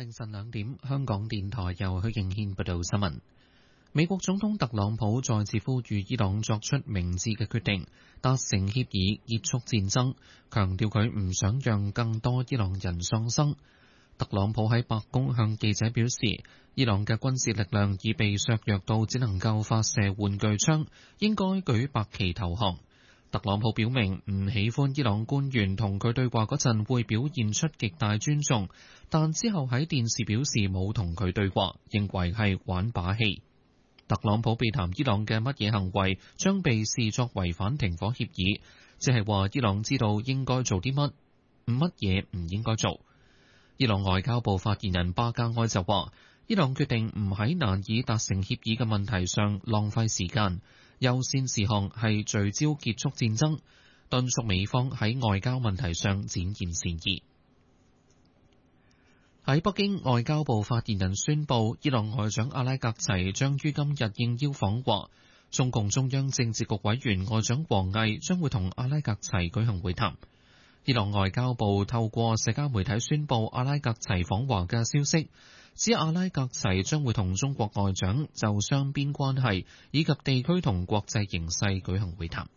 凌晨2點，香港電台由許敬軒報道新聞。美國總統特朗普再次呼籲伊朗作出明智嘅決定，達成協議結束戰爭，強調佢唔想讓更多伊朗人喪生。特朗普喺白宮向記者表示，伊朗嘅軍事力量已被削弱到只能夠發射玩具槍，應該舉白旗投降。特朗普表明唔喜歡伊朗官員同佢對話嗰陣會表現出極大尊重，但之後喺電視表示冇同佢對話，認為係玩把戲。特朗普避談伊朗嘅乜嘢行為將被視作違反停火協議，即係話伊朗知道應該做啲乜嘢唔應該做。伊朗外交部發言人巴加埃就話，伊朗決定唔喺難以達成協議嘅問題上浪費時間，優先事項係聚焦結束戰爭，敦促美方喺外交問題上展現善意。喺北京，外交部發言人宣布，伊朗外長阿拉格齊將於今日應邀訪華，中共中央政治局委員外長王毅將會同阿拉格齊舉行會談。伊朗外交部透過社交媒體宣布阿拉格齊訪華嘅消息，指阿拉格齊將會同中國外長就雙邊關係以及地區同國際形勢舉行會談。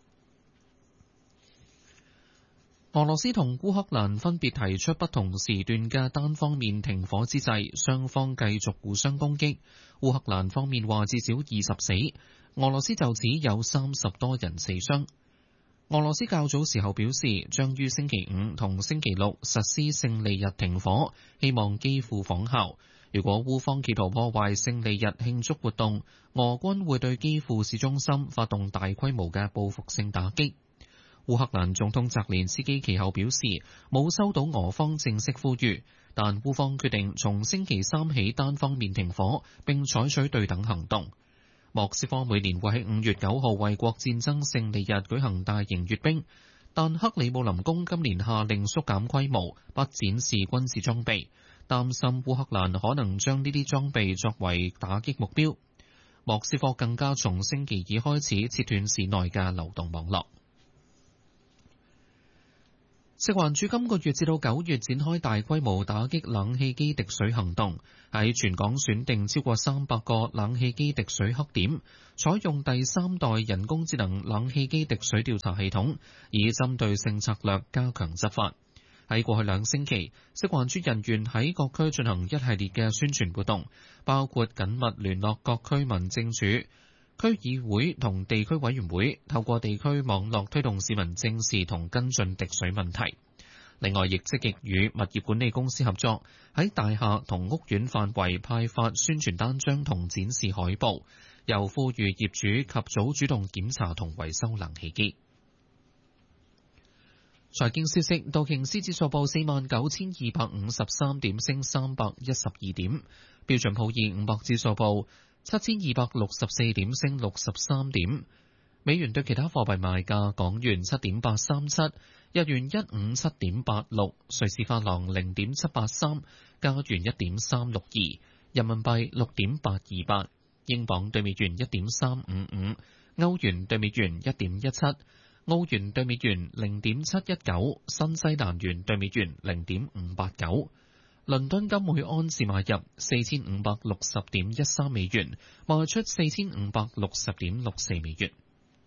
俄羅斯同烏克蘭分別提出不同時段嘅單方面停火之際，雙方繼續互相攻擊。烏克蘭方面話至少20死，俄羅斯就指有30多人死傷。俄羅斯較早時候表示，將於星期五同星期六實施勝利日停火，希望基輔仿效。如果烏方企圖破壞勝利日慶祝活動，俄軍會對基輔市中心發動大規模嘅報復性打擊。烏克蘭總統澤連斯基其後表示，冇收到俄方正式呼籲，但烏方決定從星期三起單方面停火，並採取對等行動。莫斯科每年會喺5月9號為國戰爭勝利日舉行大型閱兵，但克里姆林宮今年下令縮減規模，不展示軍事裝備，擔心烏克蘭可能將呢啲裝備作為打擊目標。莫斯科更加從星期二開始切斷市內嘅流動網絡。食環署今個月至到9月展開大規模打擊冷氣機滴水行動，喺全港選定超過300個冷氣機滴水黑點，採用第3代人工智能冷氣機滴水調查系統，以針對性策略加強執法。喺過去2星期，食環署人員喺各區進行一系列嘅宣傳活動，包括緊密聯絡各區民政處、區議會同地區委員會，透過地區網絡推動市民正視同跟進滴水問題。另外，亦積極與物業管理公司合作，喺大廈同屋苑範圍派發宣傳單張同展示海報，又呼籲業主及早主動檢查同維修冷氣機。財經消息，道瓊斯指數報49,253點，升312點；標準普爾500指數報7,264點，升63點。美元對其他貨幣賣價：港元7.837，日元157.86，瑞士法郎0.783，加元1.362，人民幣6.828，英鎊對美元1.355，歐元對美元1.17，澳元對美元0.719，新西蘭元對美元0.589。倫敦金每盎司買入4560.13美元，賣出4560.64美元。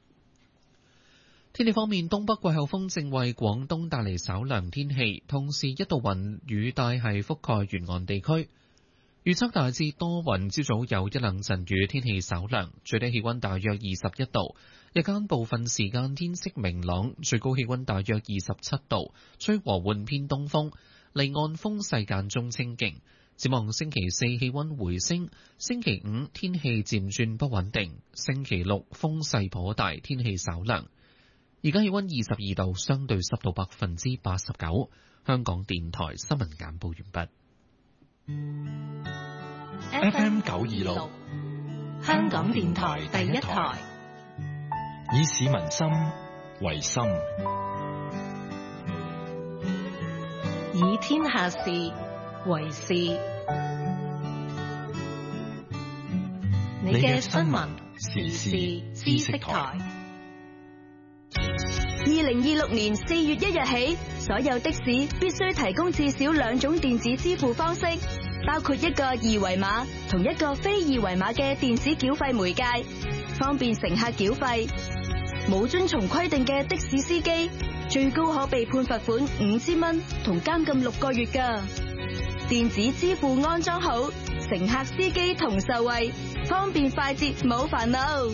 天氣方面，東北季候風正為廣東帶嚟稍涼天氣，同時一道雲雨帶係覆蓋沿岸地區。預測大致多雲，朝早有一兩陣雨，天氣稍涼，最低氣溫大約21度。日間部分時間天色明朗，最高氣溫大約27度，吹和緩偏東風，離岸風勢間中清勁。展望星期四氣溫回升，星期五天氣漸轉不穩定，星期六風勢頗大，天氣稍涼。而家氣溫22度，相對濕度89%。香港電台新聞簡報完畢。 FM 926，香港電台第一台，以市民心為心， 以天下事為事。你嘅新聞時事知識台。 2026年4月1日起，所有的士必須提供至少2種電子支付方式， 包括一個二維碼同一個非二維碼嘅電子繳費媒介，方便乘客繳費。冇遵從規定嘅的士司機，最高可被判罰款5000蚊同監禁6個月㗎。電子支付安裝好，乘客司機同受惠，方便快捷冇煩惱。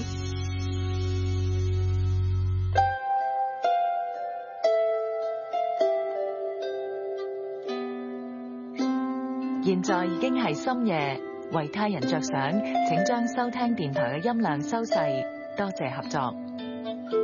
現在已經係深夜，為他人着想，請將收聽電台嘅音量收細，多謝合作。